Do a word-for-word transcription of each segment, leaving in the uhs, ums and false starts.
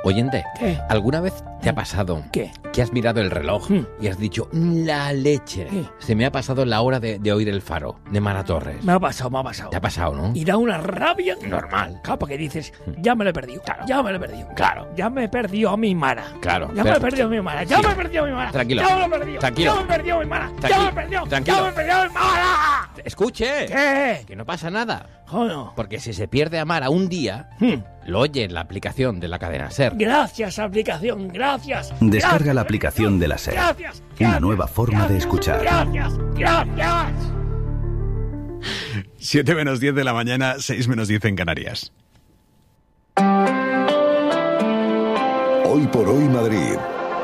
Oyente, ¿Qué? ¿alguna vez te ha pasado ¿Qué? que has mirado el reloj Hmm. y has dicho, la leche, ¿Qué? se me ha pasado la hora de, de oír el faro de Mara Torres? Me ha pasado, me ha pasado. ¿Te ha pasado, no? Y da una rabia Normal. Claro, porque dices, ya me lo he perdido. Claro. Ya me lo he perdido. Claro. Ya me he perdido a mi Mara. Claro. Ya me he perdido a mi Mara. Ya Sí. me he perdido a mi Mara. Tranquilo. Ya me lo he perdido. Tranquilo. Ya me he perdido a mi Mara. Ya Tranqui- me he perdido. Tranquilo. Ya me he perdido a mi Mara. Escuche, ¿Qué? que no pasa nada. Joder. Porque si se pierde a Mara un día, Hmm. lo oye en la aplicación de la cadena SER. Gracias, aplicación. Gracias. Descarga Gracias. la aplicación de la SER. Gracias. Una gracias, nueva forma de gracias, escuchar. Gracias. Gracias. siete menos diez de la mañana, seis menos diez en Canarias. Hoy por hoy Madrid.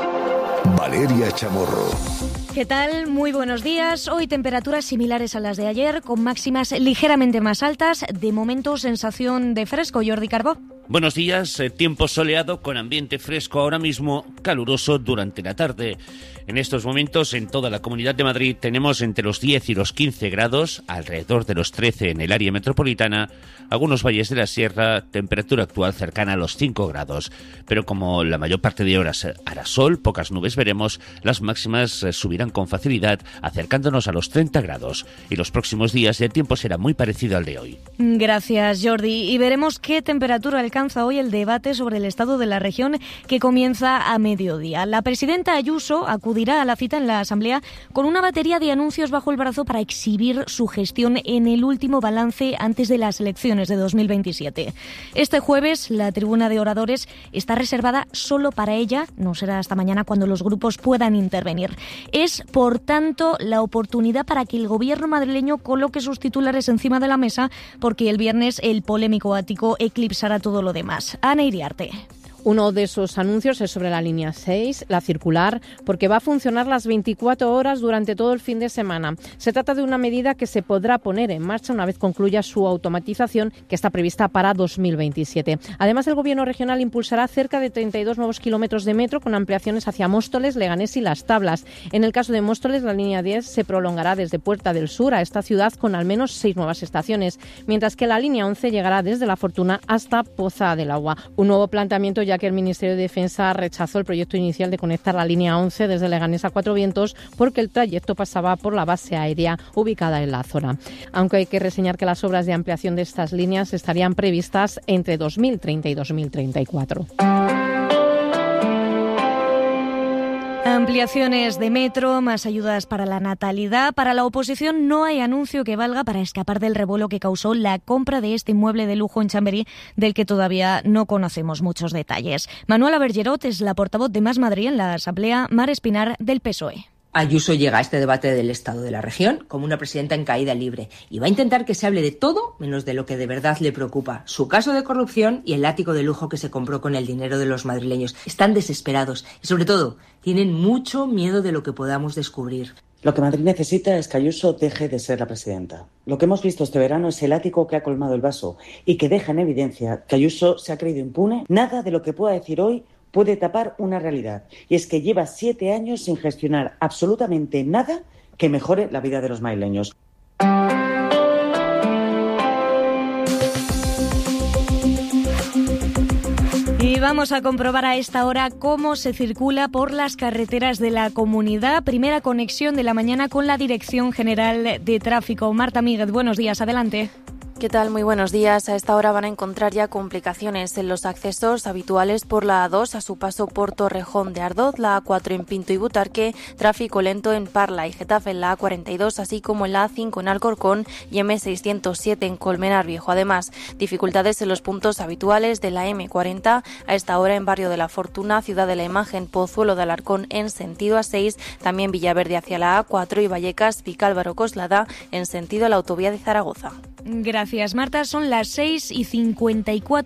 Valeria Chamorro. ¿Qué tal? Muy buenos días. Hoy temperaturas similares a las de ayer, con máximas ligeramente más altas. De momento, sensación de fresco. Jordi Carbó. Buenos días, eh, tiempo soleado con ambiente fresco ahora mismo, caluroso durante la tarde. En estos momentos en toda la Comunidad de Madrid tenemos entre los diez y los quince grados, alrededor de los trece en el área metropolitana, algunos valles de la sierra, temperatura actual cercana a los cinco grados. Pero como la mayor parte de horas hará sol, pocas nubes veremos, las máximas eh, subirán con facilidad acercándonos a los treinta grados. Y los próximos días el tiempo será muy parecido al de hoy. Gracias, Jordi. Y veremos qué temperatura alcanza hoy el debate sobre el estado de la región que comienza a mediodía. La presidenta Ayuso acudirá a la cita en la Asamblea con una batería de anuncios bajo el brazo para exhibir su gestión en el último balance antes de las elecciones de dos mil veintisiete. Este jueves la tribuna de oradores está reservada solo para ella, no será hasta mañana cuando los grupos puedan intervenir. Es, por tanto, la oportunidad para que el gobierno madrileño coloque sus titulares encima de la mesa, porque el viernes el polémico ático eclipsará todo lo demás. Ana Iriarte. Uno de esos anuncios es sobre la línea seis, la circular, porque va a funcionar las veinticuatro horas durante todo el fin de semana. Se trata de una medida que se podrá poner en marcha una vez concluya su automatización, que está prevista para dos mil veintisiete. Además, el Gobierno regional impulsará cerca de treinta y dos nuevos kilómetros de metro con ampliaciones hacia Móstoles, Leganés y Las Tablas. En el caso de Móstoles, la línea diez se prolongará desde Puerta del Sur a esta ciudad con al menos seis nuevas estaciones, mientras que la línea once llegará desde La Fortuna hasta Poza del Agua. Un nuevo planteamiento, ya que el Ministerio de Defensa rechazó el proyecto inicial de conectar la línea once desde Leganés a Cuatro Vientos porque el trayecto pasaba por la base aérea ubicada en la zona. Aunque hay que reseñar que las obras de ampliación de estas líneas estarían previstas entre dos mil treinta y dos mil treinta y cuatro. Ampliaciones de metro, más ayudas para la natalidad. Para la oposición no hay anuncio que valga para escapar del revuelo que causó la compra de este inmueble de lujo en Chamberí, del que todavía no conocemos muchos detalles. Manuela Bergerot es la portavoz de Más Madrid en la Asamblea. Mar Espinar, del P S O E. Ayuso llega a este debate del estado de la región como una presidenta en caída libre y va a intentar que se hable de todo menos de lo que de verdad le preocupa: su caso de corrupción y el ático de lujo que se compró con el dinero de los madrileños. Están desesperados y, sobre todo, tienen mucho miedo de lo que podamos descubrir. Lo que Madrid necesita es que Ayuso deje de ser la presidenta. Lo que hemos visto este verano es el ático que ha colmado el vaso y que deja en evidencia que Ayuso se ha creído impune. Nada de lo que pueda decir hoy puede tapar una realidad, y es que lleva siete años sin gestionar absolutamente nada que mejore la vida de los madrileños. Y vamos a comprobar a esta hora cómo se circula por las carreteras de la comunidad. Primera conexión de la mañana con la Dirección General de Tráfico. Marta Míguez, buenos días, adelante. ¿Qué tal? Muy buenos días. A esta hora van a encontrar ya complicaciones en los accesos habituales por la A dos a su paso por Torrejón de Ardoz, la A cuatro en Pinto y Butarque, tráfico lento en Parla y Getafe en la A cuarenta y dos, así como en la A cinco en Alcorcón y M seiscientos siete en Colmenar Viejo. Además, dificultades en los puntos habituales de la M cuarenta a esta hora en Barrio de la Fortuna, Ciudad de la Imagen, Pozuelo de Alarcón en sentido A seis, también Villaverde hacia la A cuatro y Vallecas, Vicálvaro Coslada en sentido a la autovía de Zaragoza. Gracias, Marta. Son las seis y cincuenta y cuatro.